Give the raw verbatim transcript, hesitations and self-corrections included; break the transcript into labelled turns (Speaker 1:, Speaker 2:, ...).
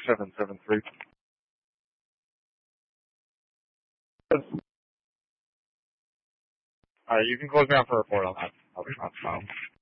Speaker 1: seven seven three. Alright, you can close me out for a report on that. I'll be fine.